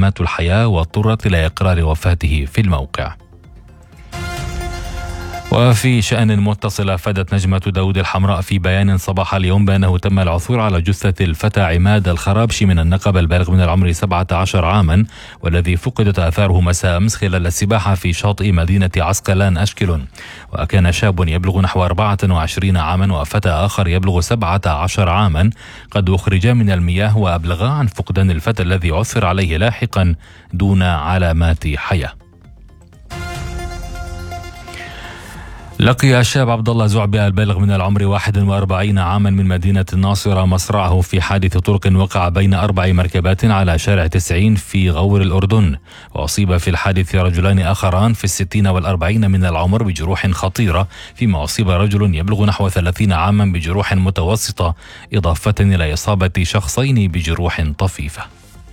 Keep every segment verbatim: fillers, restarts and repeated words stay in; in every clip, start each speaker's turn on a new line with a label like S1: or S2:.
S1: علامات الحياة واضطرت إلى إقرار وفاته في الموقع. وفي شأن متصل، أفادت نجمة داود الحمراء في بيان صباح اليوم بأنه تم العثور على جثة الفتى عماد الخرابشي من النقب البالغ من العمر سبعة عشر عاما، والذي فقدت آثاره مساء أمس خلال السباحة في شاطئ مدينة عسقلان أشكلون. وكان شاب يبلغ نحو أربعة وعشرين عاما وفتى آخر يبلغ سبعة عشر عاما قد أخرجا من المياه وأبلغا عن فقدان الفتى الذي عثر عليه لاحقا دون علامات حياة. لقي الشاب عبد الله زعبي البالغ من العمر واحد وأربعين عاما من مدينة الناصرة مصرعه في حادث طرق وقع بين أربع مركبات على شارع تسعين في غور الأردن. وأصيب في الحادث رجلان آخران في الستين والأربعين من العمر بجروح خطيرة، فيما أصيب رجل يبلغ نحو ثلاثين عاما بجروح متوسطة، إضافة إلى إصابة شخصين بجروح طفيفة.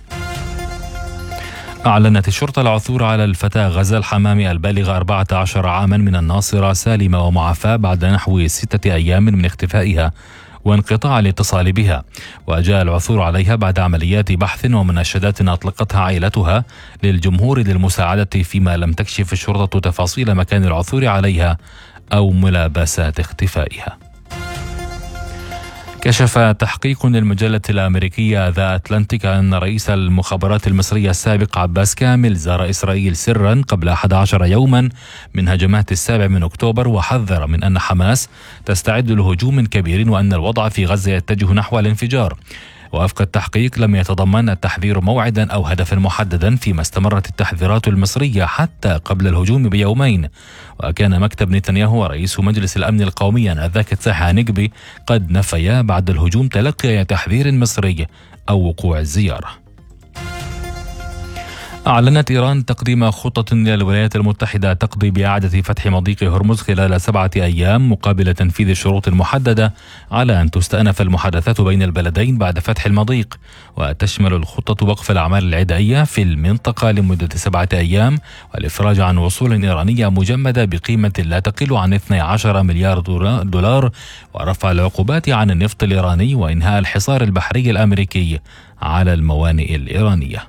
S1: أعلنت الشرطة العثور على الفتاة غزال حمامي البالغة أربعة عشر عاما من الناصرة سالمة ومعافاة بعد نحو ستة أيام من اختفائها وانقطاع الاتصال بها. وجاء العثور عليها بعد عمليات بحث ومناشدات أطلقتها عائلتها للجمهور للمساعدة، فيما لم تكشف الشرطة تفاصيل مكان العثور عليها أو ملابسات اختفائها. كشف تحقيق للمجلة الأمريكية ذا أتلانتيك أن رئيس المخابرات المصرية السابق عباس كامل زار إسرائيل سرا قبل أحد عشر يوما من هجمات السابع من أكتوبر، وحذر من أن حماس تستعد لهجوم كبير وأن الوضع في غزة يتجه نحو الانفجار. ووفق التحقيق لم يتضمن التحذير موعدا أو هدفا محددا، فيما استمرت التحذيرات المصرية حتى قبل الهجوم بيومين. وكان مكتب نتنياهو ورئيس مجلس الأمن القومي آنذاك تساحة نجبي قد نفيا بعد الهجوم تلقي تحذير مصري أو وقوع الزيارة. أعلنت إيران تقديم خطة للولايات المتحدة تقضي بإعادة فتح مضيق هرمز خلال سبعة أيام مقابل تنفيذ الشروط المحددة على أن تستأنف المحادثات بين البلدين بعد فتح المضيق. وتشمل الخطة وقف الأعمال العدائية في المنطقة لمدة سبعة أيام والإفراج عن وصول إيرانية مجمدة بقيمة لا تقل عن اثني عشر مليار دولار، ورفع العقوبات عن النفط الإيراني، وإنهاء الحصار البحري الأمريكي على الموانئ الإيرانية.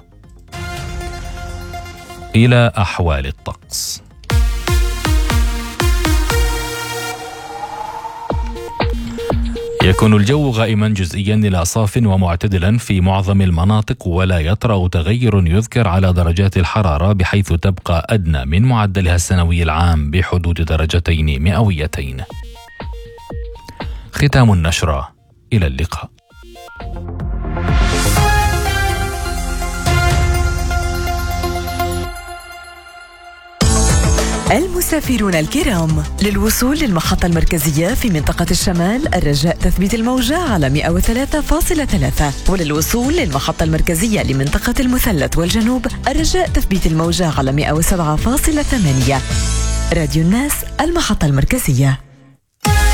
S1: إلى أحوال الطقس. يكون الجو غائما جزئيا إلى صاف ومعتدلا في معظم المناطق، ولا يطرأ تغير يذكر على درجات الحرارة، بحيث تبقى أدنى من معدلها السنوي العام بحدود درجتين مئويتين. ختام النشرة، إلى اللقاء.
S2: المسافرون الكرام، للوصول للمحطة المركزية في منطقة الشمال الرجاء تثبيت الموجة على مئة وثلاثة فاصلة ثلاثة، وللوصول للمحطة المركزية لمنطقة المثلث والجنوب الرجاء تثبيت الموجة على مئة وسبعة فاصلة ثمانية. راديو الناس، المحطة المركزية.